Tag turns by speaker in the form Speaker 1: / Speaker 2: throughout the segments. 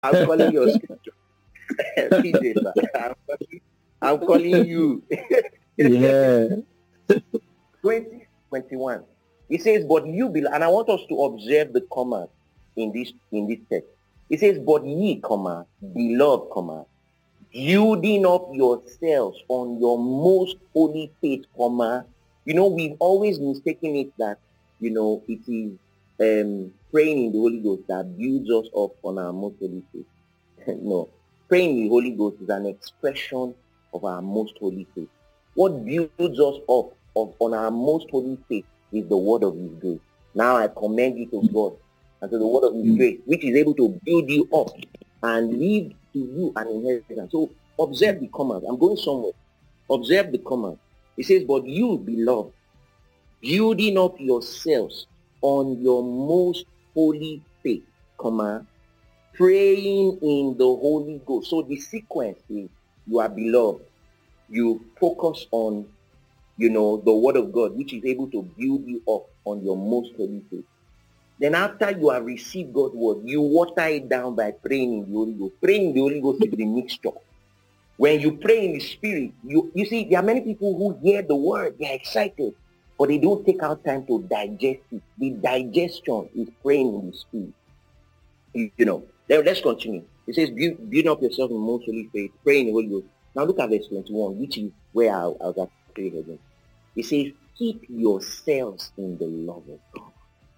Speaker 1: I'm calling your scripture. PJ, sir. I'm calling you.
Speaker 2: Yeah.
Speaker 1: 2021. It says, but you be, and I want us to observe the comma in this text. It says, but ye, comma, beloved, comma, building up yourselves on your most holy faith, comma. We've always mistaken it that, it is praying in the Holy Ghost that builds us up on our most holy faith. No. Praying in the Holy Ghost is an expression of our most holy faith. What builds us up on our most holy faith is the word of his grace. Now I commend you to God and to the word of his grace, which is able to build you up and leave to you an inheritance. So observe the command. I'm going somewhere. Observe the command. It says, but you, beloved, building up yourselves on your most holy faith, comma, praying in the Holy Ghost. So the sequence is, you are beloved. You focus on, the word of God, which is able to build you up on your most holy faith. Then after you have received God's word, you water it down by praying in the Holy Ghost. Praying in the Holy Ghost is the mixture. When you pray in the Spirit, you see, there are many people who hear the word, they are excited, but they don't take out time to digest it. The digestion is praying in the Spirit. Let's continue. It says, build up yourself in most holy faith, pray in the Holy Ghost. Now look at verse 21, which is where I was actually heading. It says, keep yourselves in the love of God.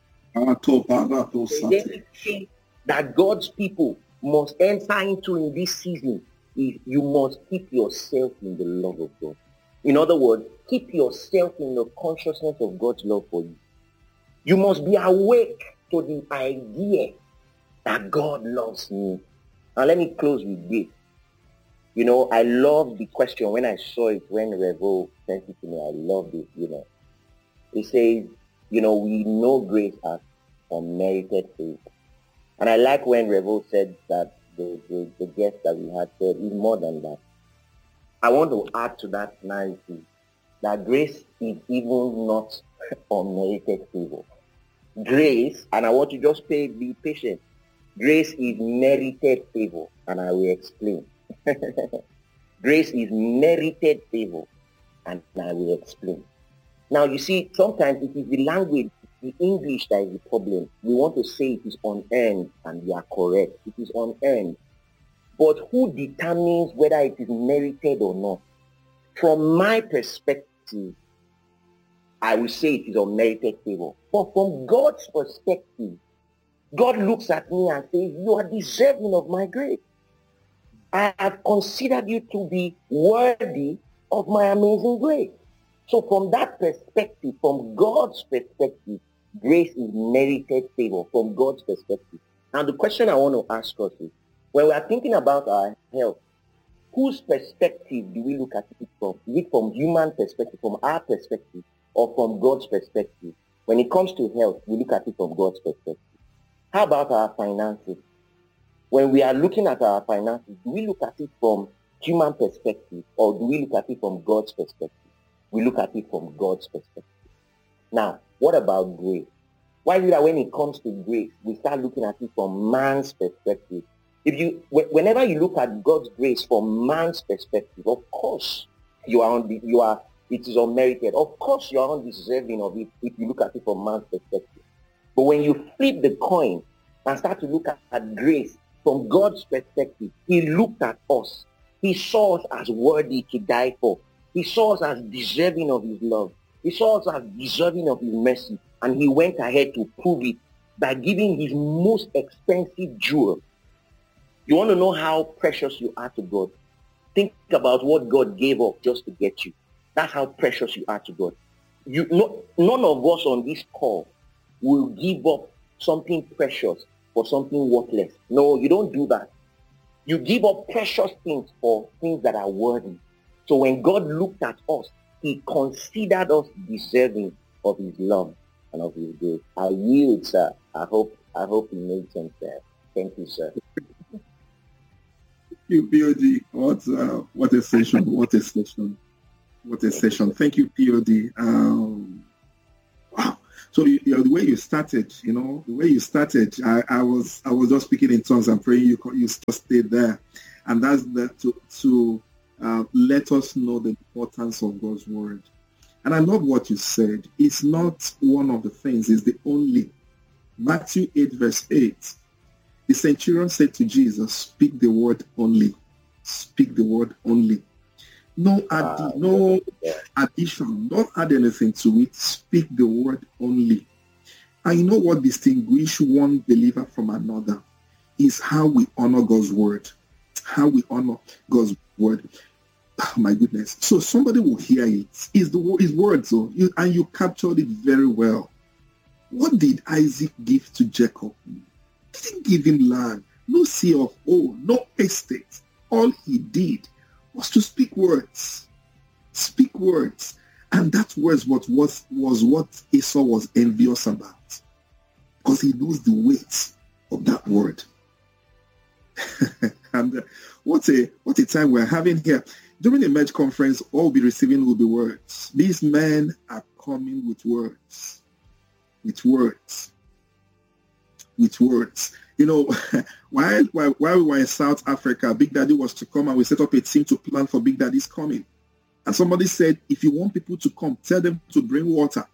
Speaker 1: Everything that God's people must enter into in this season is you must keep yourself in the love of God. In other words, keep yourself in the consciousness of God's love for you. You must be awake to the idea that God loves me. Now let me close with this. I love the question when I saw it, when Revo sent it to me. I loved it, It says, we know grace as unmerited favor. And I like when Revo said that the guest that we had said is more than that. I want to add to that narrative that grace is even not unmerited favor. Grace, and I want you to just be patient. Grace is merited favor, and I will explain. Grace is merited favor, and I will explain. Now, you see, sometimes it is the language, the English that is the problem. We want to say it is unearned, and we are correct. It is unearned. But who determines whether it is merited or not? From my perspective, I will say it is unmerited favor. But from God's perspective, God looks at me and says, you are deserving of my grace. I have considered you to be worthy of my amazing grace. So from that perspective, from God's perspective, grace is merited favor from God's perspective. Now the question I want to ask us is, when we are thinking about our health, whose perspective do we look at it from? Is it from human perspective, from our perspective, or from God's perspective? When it comes to health, we look at it from God's perspective. How about our finances? When we are looking at our finances, do we look at it from human perspective, or do we look at it from God's perspective? We look at it from God's perspective. Now, what about grace? Why is it that when it comes to grace, we start looking at it from man's perspective? Whenever you look at God's grace from man's perspective, of course it is unmerited. Of course you are undeserving of it if you look at it from man's perspective. But when you flip the coin and start to look at grace from God's perspective, he looked at us. He saw us as worthy to die for. He saw us as deserving of his love. He saw us as deserving of his mercy. And he went ahead to prove it by giving his most expensive jewel. You want to know how precious you are to God? Think about what God gave up just to get you. That's how precious you are to God. None of us on this call will give up something precious for something worthless. No, you don't do that. You give up precious things for things that are worthy. So when God looked at us, he considered us deserving of his love and of his grace. I yield, sir. I hope it made sense there. Thank you, sir.
Speaker 3: Thank you, POD. What a session. What a session. What a session. Thank you, POD. Wow. So the way you started, I was just speaking in tongues and praying. You just stayed there, and that's to let us know the importance of God's word. And I love what you said. It's not one of the things; it's the only. Matthew 8 verse 8. The centurion said to Jesus, "Speak the word only. Speak the word only. No addition. Don't add anything to it. Speak the word only." And you know what distinguishes one believer from another is how we honor God's word. How we honor God's word. Oh, my goodness. So somebody will hear it. It's his words, though, and you captured it very well. What did Isaac give to Jacob? He didn't give him land, no sea of O, no estate. All he did was to speak words. Speak words. And that was what Esau was envious about. Because he knows the weight of that word. And what a time we're having here. During the Emerge conference, all we'll be receiving will be words. These men are coming with words. With words. With words. You know, while we were in South Africa, Big Daddy was to come and we set up a team to plan for Big Daddy's coming. And somebody said, if you want people to come, tell them to bring water.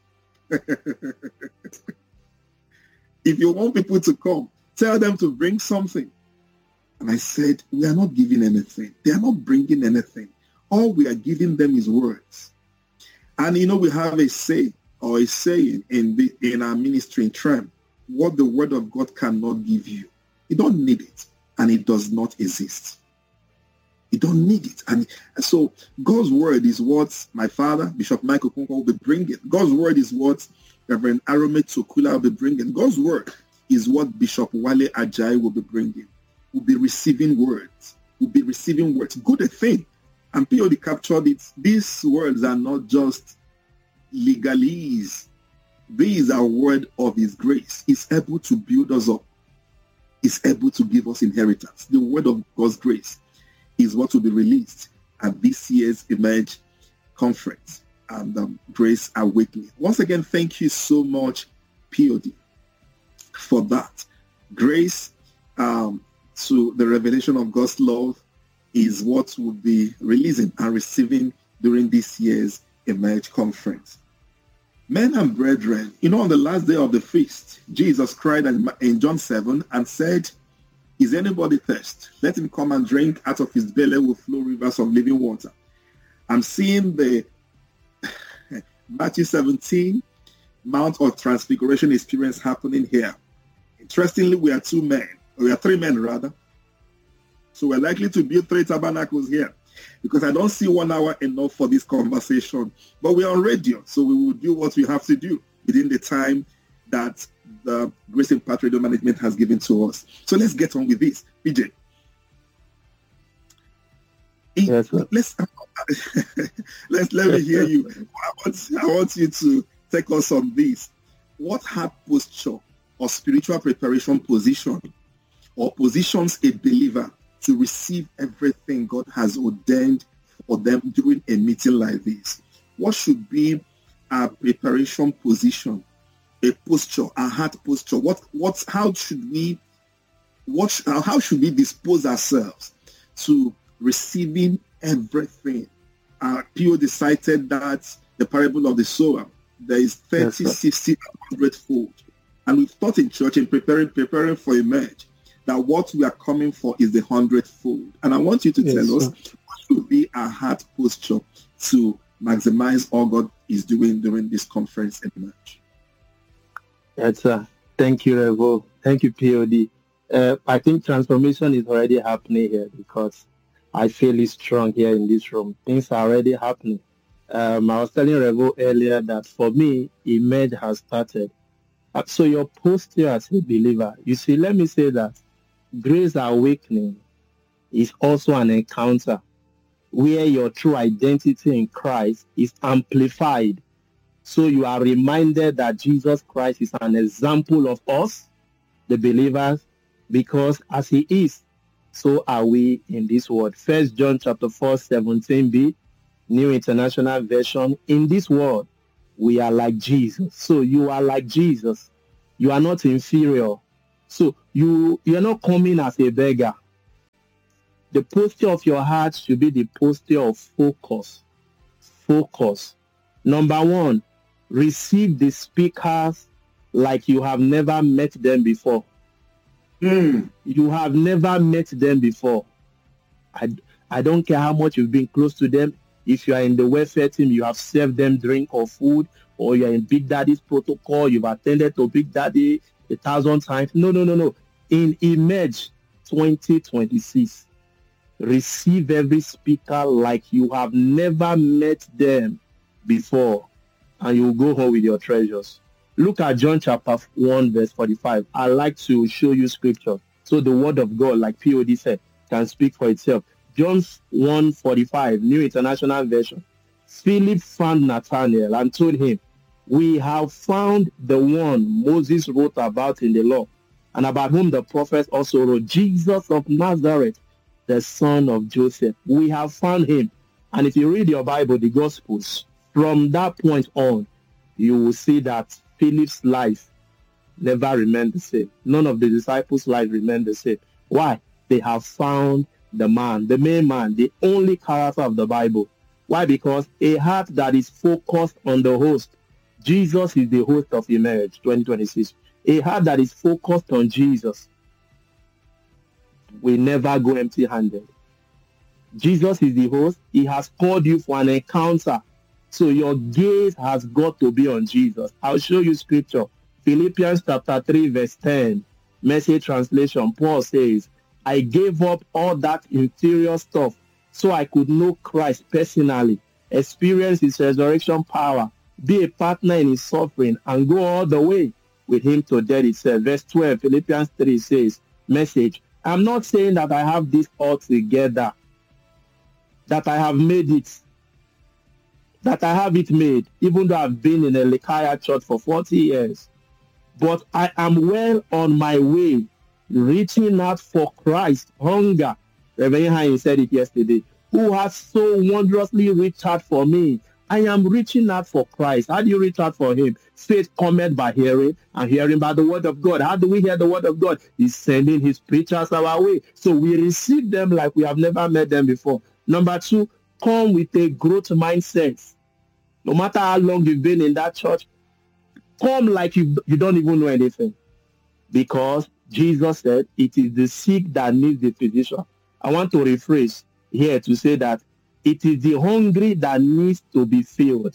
Speaker 3: If you want people to come, tell them to bring something. And I said, we are not giving anything. They are not bringing anything. All we are giving them is words. And you know, we have a saying in our ministry in Trem, what the word of God cannot give you. You don't need it, and it does not exist. You don't need it. And so God's word is what my father, Bishop Michael Kunko, will be bringing. God's word is what Reverend Arome Tokula will be bringing. God's word is what Bishop Wale Ajayi will be bringing. We'll be receiving words. We'll be receiving words. Good thing. And POD captured it. These words are not just legalese. These are word of his grace. He's able to build us up. He's able to give us inheritance. The word of God's grace is what will be released at this year's Emerge conference and Grace Awakening. Once again, thank you so much, POD, for that. Grace to the revelation of God's love is what we'll be releasing and receiving during this year's Emerge conference. Men and brethren, you know, on the last day of the feast, Jesus cried in John 7 and said, "Is anybody thirst? Let him come and drink. Out of his belly will flow rivers of living water." I'm seeing the Matthew 17 Mount of Transfiguration experience happening here. Interestingly, we are three men rather. So we're likely to build 3 tabernacles here, because I don't see 1 hour enough for this conversation. But we are on radio, so we will do what we have to do within the time that the Grace Impact Radio Management has given to us. So let's get on with this. PJ.
Speaker 2: Yes,
Speaker 3: let me hear you. I want you to take us on this. What heart posture or spiritual preparation position or positions a believer to receive everything God has ordained for them during a meeting like this? What should be our preparation position, a posture, a heart posture? How should we dispose ourselves to receiving everything? Pio cited that the parable of the sower, there is 30, 60, 100 fold. And we've thought in church in preparing for Emerge that what we are coming for is the 100-fold. And I want you to tell us what should be our heart posture to maximize all God is doing during this conference in March.
Speaker 2: Yes, sir. Thank you, Revo. Thank you, POD. I think transformation is already happening here, because I feel it strong here in this room. Things are already happening. I was telling Revo earlier that for me, Emerge has started. So your posture as a believer, you see, let me say that Grace Awakening is also an encounter where your true identity in Christ is amplified. So you are reminded that Jesus Christ is an example of us, the believers, because as he is, so are we in this world. 1 John chapter 4, 17b, New International Version. In this world, we are like Jesus. So you are like Jesus. You are not inferior. So you are not coming as a beggar. The posture of your heart should be the posture of focus. Focus. Number one, receive the speakers like you have never met them before. You have never met them before. I don't care how much you've been close to them. If you are in the welfare team, you have served them drink or food, or you are in Big Daddy's protocol, you've attended to Big Daddy 1,000 times. No. In Emerge 2026, receive every speaker like you have never met them before, and you will go home with your treasures. Look at John chapter 1, verse 45. I like to show you scripture. So the word of God, like POD said, can speak for itself. John 1:45, New International Version. Philip found Nathanael and told him, we have found the one Moses wrote about in the law, and about whom the prophets also wrote, Jesus of Nazareth, the son of Joseph. We have found him. And if you read your Bible, the Gospels, from that point on, you will see that Philip's life never remained the same. None of the disciples' life remained the same. Why? They have found the man, the main man, the only character of the Bible. Why? Because a heart that is focused on the host. Jesus is the host of Emerge 2026. A heart that is focused on Jesus will never go empty-handed. Jesus is the host. He has called you for an encounter. So your gaze has got to be on Jesus. I'll show you scripture. Philippians chapter 3, verse 10. Message translation. Paul says, I gave up all that inferior stuff so I could know Christ personally, experience his resurrection power, be a partner in his suffering, and go all the way with him to death itself. Verse 12, Philippians 3 says, message, I'm not saying that I have this all together, that I have made it, that I have it made, even though I've been in a Lekaya church for 40 years. But I am well on my way, reaching out for Christ, hunger. Reverend Hines said it yesterday, who has so wondrously reached out for me. I am reaching out for Christ. How do you reach out for him? Faith cometh by hearing, and hearing by the word of God. How do we hear the word of God? He's sending his preachers our way. So we receive them like we have never met them before. Number two, come with a growth mindset. No matter how long you've been in that church, come like you don't even know anything. Because Jesus said, it is the sick that needs the physician. I want to rephrase here to say that it is the hungry that needs to be filled.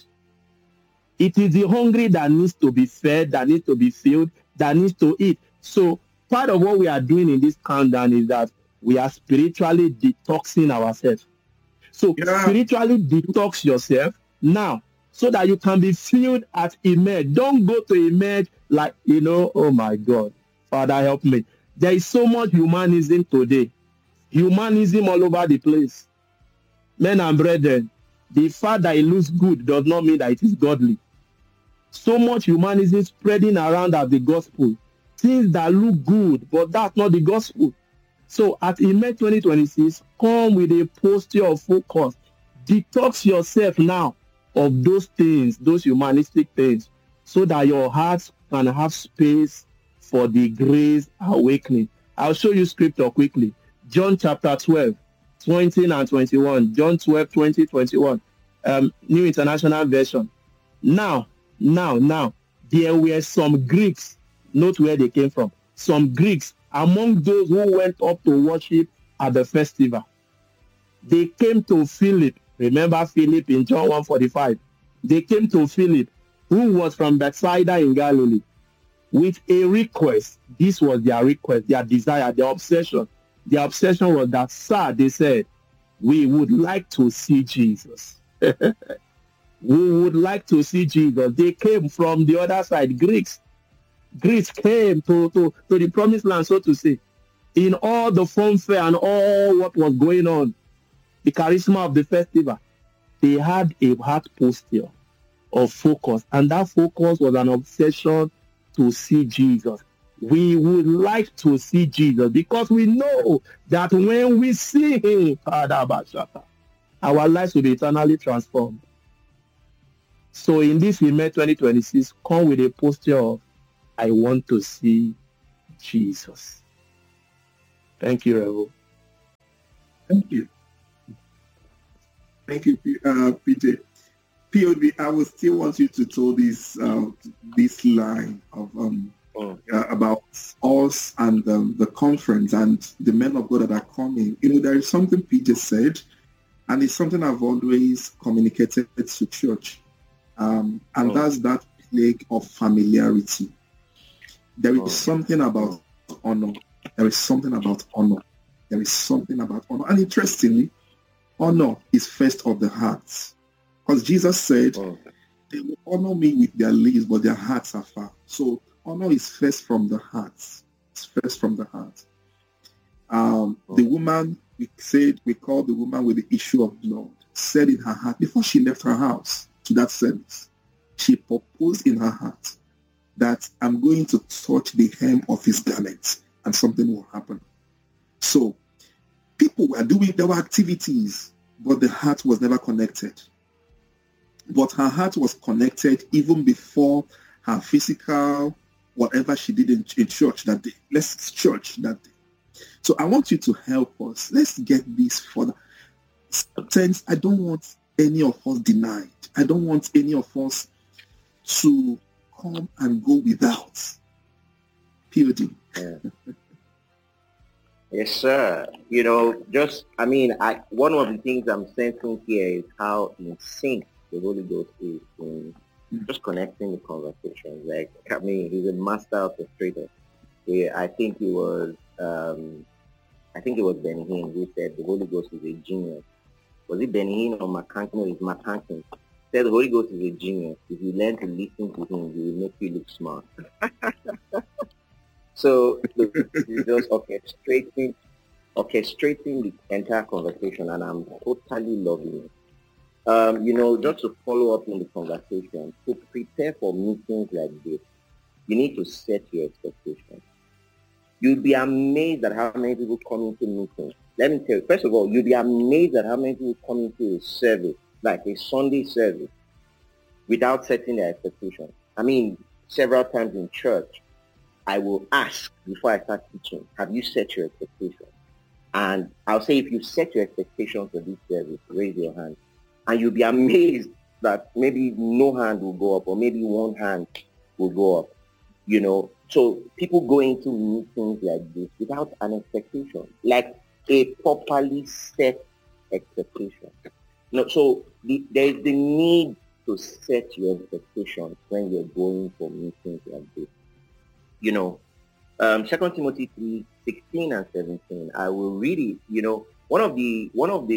Speaker 2: It is the hungry that needs to be fed, that needs to be filled, that needs to eat. So part of what we are doing in this countdown is that we are spiritually detoxing ourselves. So spiritually detox yourself now so that you can be filled at Emerge. Don't go to Emerge like, oh my God, Father, help me. There is so much humanism today. Humanism all over the place. Men and brethren, the fact that it looks good does not mean that it is godly. So much humanism spreading around as the gospel. Things that look good, but that's not the gospel. So at Emerge 2026, come with a posture of focus. Detox yourself now of those things, those humanistic things, so that your hearts can have space for the grace awakening. I'll show you scripture quickly. John chapter 12, 20 and 21. John 12, 20, 21. New International Version. Now, there were some Greeks. Note where they came from. Some Greeks among those who went up to worship at the festival. They came to Philip. Remember Philip in John 1:45. They came to Philip, who was from Bethsaida in Galilee, with a request. This was their request, their desire, their obsession. Their obsession was that, sir, they said, we would like to see Jesus. We would like to see Jesus. They came from the other side, Greeks. Greeks came to the promised land, so to say, in all the fanfare and all what was going on, the charisma of the festival. They had a heart posture of focus, and that focus was an obsession to see Jesus. We would like to see Jesus because we know that when we see him, our lives will be eternally transformed. So in this May 2026, come with a posture of, I want to see Jesus. Thank you, Revo.
Speaker 3: Thank you. Thank you, PJ. POD, I will still want you to tell this line of about us and the conference and the men of God that are coming. You know, there is something PJ said, and it's something I've always communicated to church, and that's that plague of familiarity. There is something about honor. There is something about honor. There is something about honor. And interestingly, honor is first of the heart. Because Jesus said, they will honor me with their lips, but their hearts are far. So honor is first from the heart. It's first from the heart. The woman, we called the woman with the issue of blood, said in her heart, before she left her house to that service, she proposed in her heart that I'm going to touch the hem of his garment and something will happen. So people were doing their activities, but the heart was never connected. But her heart was connected even before her physical, whatever she did in church that day. Let's church that day. So I want you to help us. Let's get this further. Since I don't want any of us denied. I don't want any of us to come and go without. POD.
Speaker 1: Yes, sir. You know, one of the things I'm sensing here is how in sync the Holy Ghost is in just connecting the conversation. Like, I mean, he's a master orchestrator. Yeah, I think it was Benny Hinn who said the Holy Ghost is a genius. Was it Benny Hinn or McCankin? Or is McCankin? Said the Holy Ghost is a genius. If you learn to listen to him, he will make you look smart. So it's just orchestrating the entire conversation, and I'm totally loving it. You know, just to follow up in the conversation, to prepare for meetings like this, you need to set your expectations. You'll be amazed at how many people come into meetings. Let me tell you, first of all, you'll be amazed at how many people come into a service, like a Sunday service, without setting their expectations. I mean, several times in church, I will ask before I start teaching, have you set your expectations? And I'll say, if you set your expectations for this service, raise your hand. And you'll be amazed that maybe no hand will go up or maybe one hand will go up, you know. So people go into meetings like this without an expectation, like a properly set expectation. No, so there's the need to set your expectations when you're going for meetings like this. You know, 2 Timothy 3:16 and 17. I will read it. You know, one of the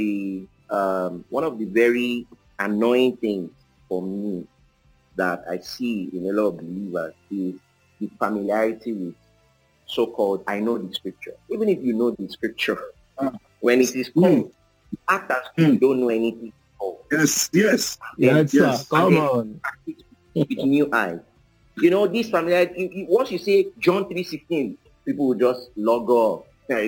Speaker 1: very annoying things for me that I see in a lot of believers is the familiarity with so-called I know the scripture. Even if you know the scripture, when it is called, act as if you don't know anything.
Speaker 3: Yes.
Speaker 2: Yes, sir. Come on.
Speaker 1: With new eyes. You know, this familiarity, once you say John 3:16, people will just log off.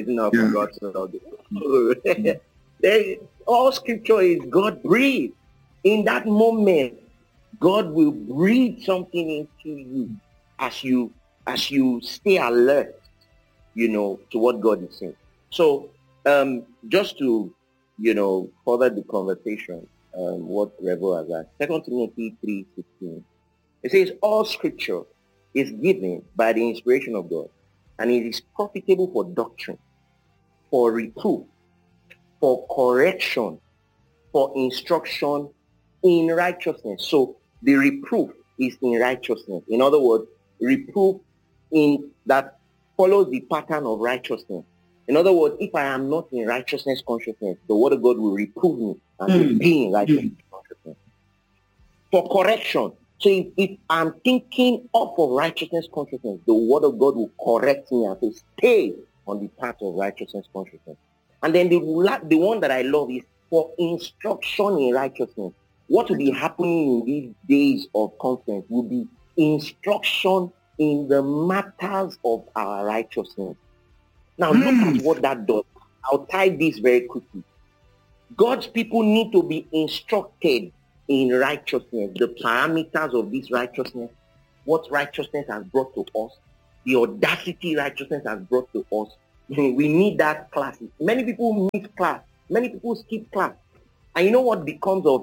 Speaker 1: All scripture is God breathed. In that moment, God will breathe something into you as you stay alert, you know, to what God is saying. So just to, you know, further the conversation, what Revo has asked, 2 Timothy 3:16. It says, all scripture is given by the inspiration of God, and it is profitable for doctrine, for reproof, for correction, for instruction in righteousness. So the reproof is in righteousness. In other words, reproof in that follows the pattern of righteousness. In other words, if I am not in righteousness consciousness, the word of God will reprove me and be in righteousness consciousness. For correction. So if I'm thinking off of righteousness consciousness, the word of God will correct me and say, stay on the path of righteousness consciousness. And then the one that I love is for instruction in righteousness. What will be happening in these days of conference will be instruction in the matters of our righteousness. Now look at what that does. I'll tie this very quickly. God's people need to be instructed in righteousness, the parameters of this righteousness, what righteousness has brought to us, the audacity righteousness has brought to us. We need that class. Many people miss class. Many people skip class. And you know what becomes of,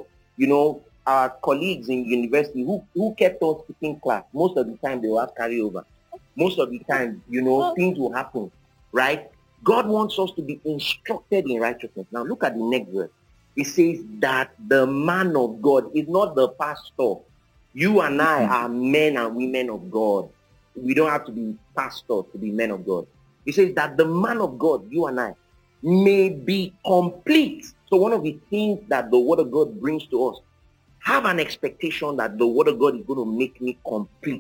Speaker 1: our colleagues in university who kept on skipping class? Most of the time they will have carryover. Most of the time, things will happen, right? God wants us to be instructed in righteousness. Now look at the next verse. It says that the man of God is not the pastor. You and I are men and women of God. We don't have to be pastors to be men of God. It says that the man of God, you and I, may be complete. So one of the things that the word of God brings to us, have an expectation that the word of God is going to make me complete.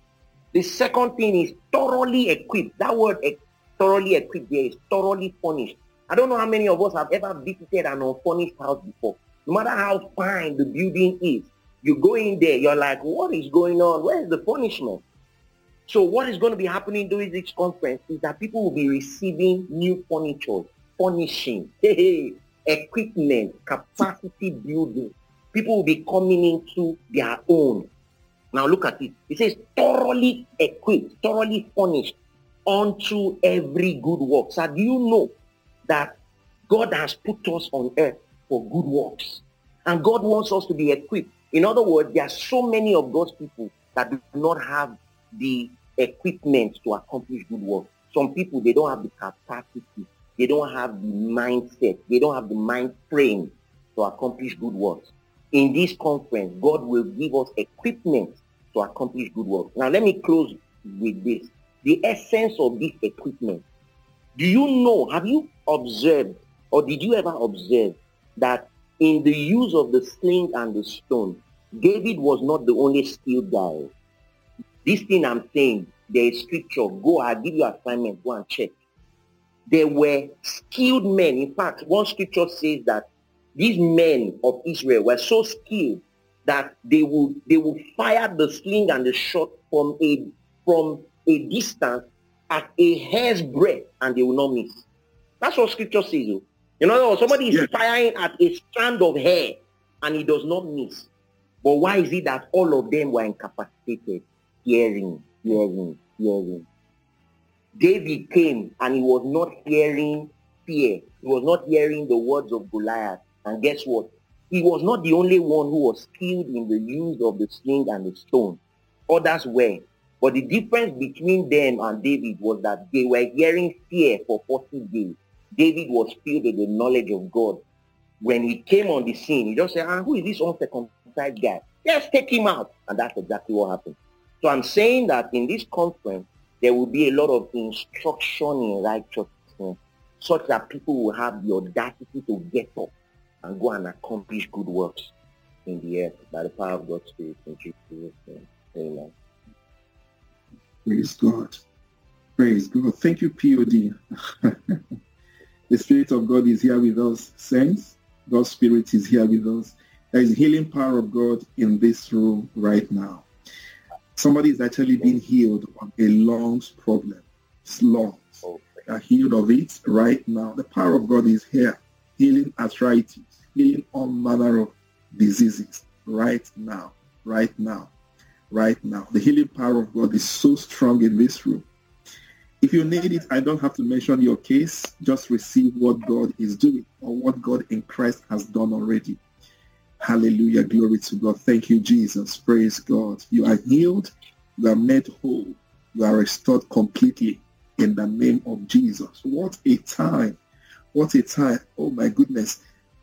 Speaker 1: The second thing is thoroughly equipped. That word thoroughly equipped there is thoroughly furnished. I don't know how many of us have ever visited an unfurnished house before. No matter how fine the building is, you go in there, you're like, what is going on? Where is the punishment? So what is going to be happening during this conference is that people will be receiving new furniture, furnishing, equipment, capacity building. People will be coming into their own. Now look at it. It says thoroughly equipped, thoroughly furnished unto every good work. So do you know that God has put us on earth for good works? And God wants us to be equipped. In other words, there are so many of God's people that do not have the equipment to accomplish good work. Some people, they don't have the capacity. They don't have the mindset. They don't have the mind frame to accomplish good works. In this conference, God will give us equipment to accomplish good work. Now, let me close with this. The essence of this equipment. Do you know, have you observed, or did you ever observe that in the use of the sling and the stone, David was not the only skilled guy? This thing I'm saying, there is scripture. Go, I'll give you assignment. Go and check. There were skilled men. In fact, one scripture says that these men of Israel were so skilled that they would fire the sling and the shot from a distance at a hair's breadth, and they will not miss. That's what scripture says. In other words, somebody is firing at a strand of hair and he does not miss. But why is it that all of them were incapacitated? Hearing. David came and he was not hearing fear. He was not hearing the words of Goliath. And guess what? He was not the only one who was skilled in the use of the sling and the stone. Others were. But the difference between them and David was that they were hearing fear for 40 days. David was filled with the knowledge of God. When he came on the scene, he just said, who is this uncircumcised guy? Let's take him out. And that's exactly what happened. So I'm saying that in this conference, there will be a lot of instruction in righteousness, such that people will have the audacity to get up and go and accomplish good works in the earth by the power of God's Spirit in Jesus' name. Amen.
Speaker 3: Praise God. Praise God. Thank you, POD. The Spirit of God is here with us, saints. God's Spirit is here with us. There is healing power of God in this room right now. Somebody is actually being healed of a lungs problem. It's lungs. They are healed of it right now. The power of God is here. Healing arthritis, healing all manner of diseases right now. The healing power of God is so strong in this room. If you need it, I don't have to mention your case. Just receive what God is doing or what God in Christ has done already. Hallelujah. Glory to God. Thank you, Jesus. Praise God. You are healed. You are made whole. You are restored completely in the name of Jesus. What a time. What a time. Oh my goodness.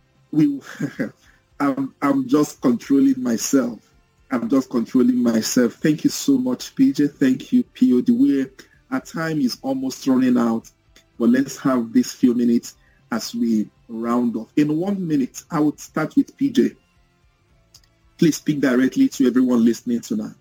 Speaker 3: I'm just controlling myself. Thank you so much, PJ. Thank you, POD. Our time is almost running out, but let's have this few minutes as we round off. In 1 minute, I would start with PJ. Please speak directly to everyone listening tonight.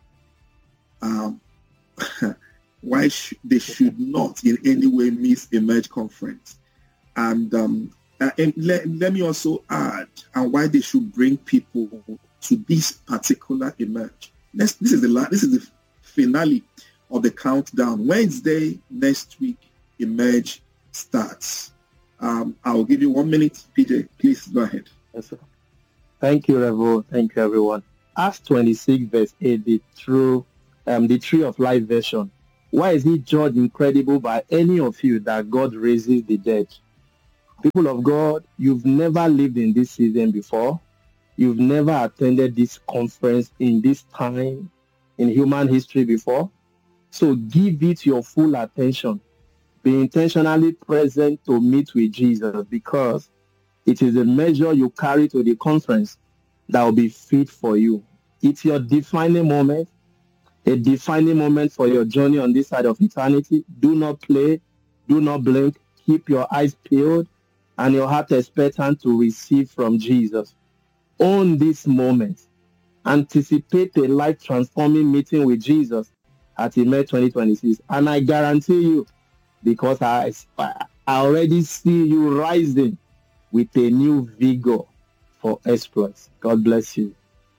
Speaker 3: Why they should not in any way miss Emerge Conference. And let me also add why they should bring people to this particular Emerge. This is the finale of the countdown. Wednesday next week, Emerge starts. I'll give you 1 minute. PJ, please go ahead.
Speaker 2: Yes, sir. Thank you, Revo. Thank you, everyone. Acts 26, verse 8, the Tree of Life version. Why is it judged incredible by any of you that God raises the dead? People of God, you've never lived in this season before. You've never attended this conference in this time in human history before. So give it your full attention. Be intentionally present to meet with Jesus, because it is a measure you carry to the conference that will be fit for you. It's your defining moment, a defining moment for your journey on this side of eternity. Do not play, do not blink. Keep your eyes peeled and your heart expectant to receive from Jesus. Own this moment. Anticipate a life-transforming meeting with Jesus at May 2026. And I guarantee you, because I already see you rising with a new vigor for exploits. God bless you.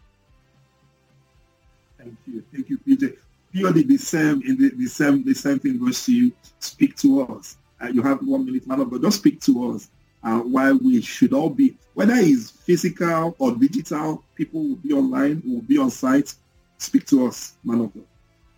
Speaker 3: Thank you, PJ. Purely the same thing goes to you. Speak to us. You have 1 minute, man of God. Just speak to us. Why we should all be, whether it's physical or digital, people will be online, will be on site. Speak to us, man of God.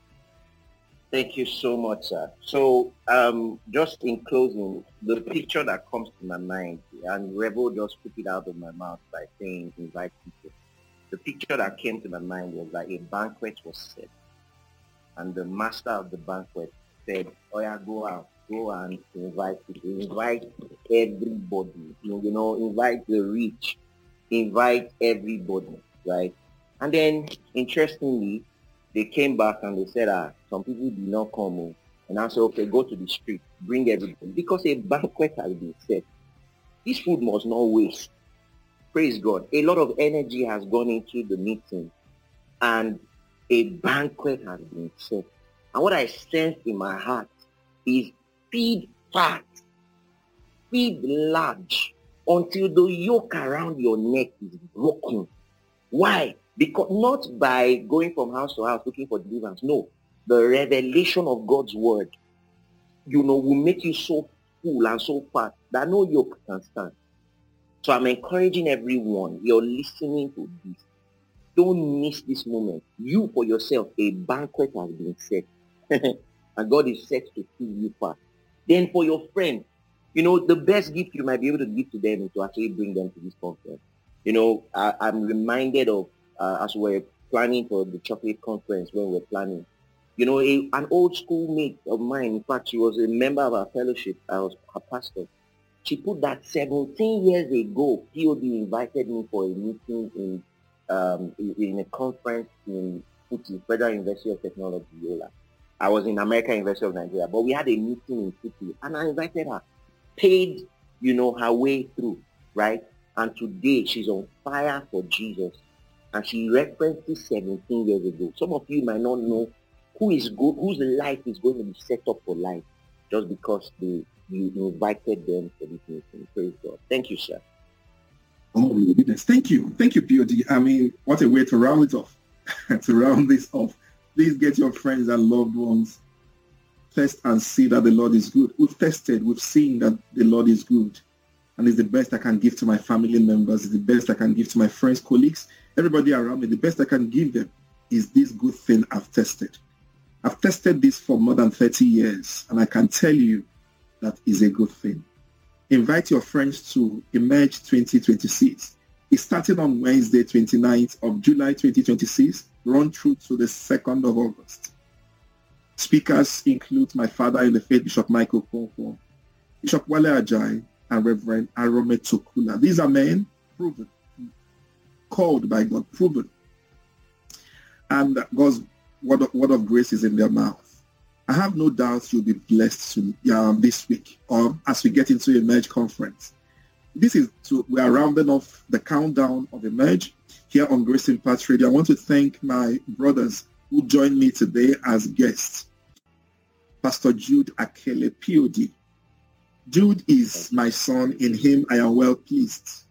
Speaker 1: Thank you so much, sir. So just in closing, the picture that comes to my mind, and Revo just took it out of my mouth by saying invite people. The picture that came to my mind was that a banquet was set, and the master of the banquet said, "Oh yeah, go out, go and invite people, invite everybody, invite the rich, invite everybody, right?" And then, interestingly, they came back and they said, some people did not come. And I said, okay, go to the street, bring everybody, because a banquet has been set. This food must not waste. Praise God. A lot of energy has gone into the meeting, and a banquet has been set. And what I sense in my heart is feed fat, feed large, until the yoke around your neck is broken. Why? Because not by going from house to house looking for deliverance. No. The revelation of God's word, will make you so full and so fat that no yoke can stand. So I'm encouraging everyone, you're listening to this. Don't miss this moment. You, for yourself, a banquet has been set. And God is set to feed you fat. Then for your friend, the best gift you might be able to give to them is to actually bring them to this conference. I'm reminded of, as we're planning for the chocolate conference, when we're planning, an old schoolmate of mine, in fact, she was a member of our fellowship. I was her pastor. She put that 17 years ago, POD invited me for a meeting in a conference in Futi, Federal University of Technology, Yola. I was in American University of Nigeria, but we had a meeting in Futi, and I invited her, paid, her way through, right? And today she's on fire for Jesus. And she references 17 years ago. Some of you might not know whose life is going to be set up for life just because you invited them for this meeting. Praise God. Thank you, sir.
Speaker 3: Oh my goodness. Thank you. Thank you, POD. I mean, what a way to round it off. To round this off. Please get your friends and loved ones. Test and see that the Lord is good. We've tested. We've seen that the Lord is good. And it's the best I can give to my family members. It's the best I can give to my friends, colleagues, everybody around me. The best I can give them is this good thing I've tested. I've tested this for more than 30 years, and I can tell you that is a good thing. Invite your friends to Emerge 2026. It's starting on Wednesday, 29th of July 2026, run through to the 2nd of August. Speakers include my father in the faith, Bishop Michael Kofo, Bishop Wale Ajayi, and Reverend Arome Tokula. These are men proven, called by God, proven. And God's word of grace is in their mouth. I have no doubt you'll be blessed this week, or as we get into Emerge conference. We are rounding off the countdown of Emerge here on Grace Impact Radio. I want to thank my brothers who joined me today as guests. Pastor Jude Akele, POD. Jude is my son. In him, I am well pleased.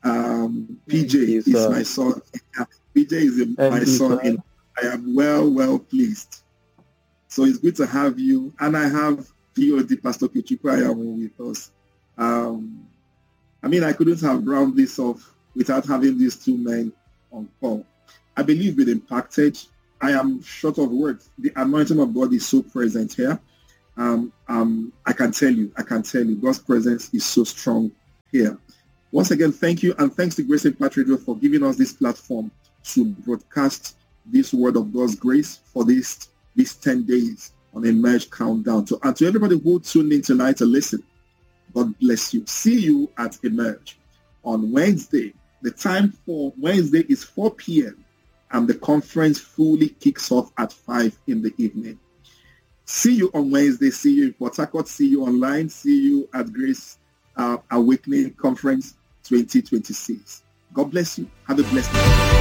Speaker 3: PJ is my son. PJ is my son. I am well pleased. So it's good to have you. And I have POD, Pastor Kichukwu with us. I couldn't have rounded this off without having these two men on call. I believe it impacted. I am short of words. The anointing of God is so present here. I can tell you, God's presence is so strong here. Once again, thank you, and thanks to Grace Impact Radio for giving us this platform to broadcast this word of God's grace for these 10 days on Emerge Countdown. And to everybody who tuned in tonight to listen, God bless you. See you at Emerge on Wednesday. The time for Wednesday is 4 p.m. and the conference fully kicks off at 5 in the evening. See you on Wednesday. See you in Port Harcourt. See you online. See you at Grace Awakening Conference 2026. God bless you. Have a blessed day.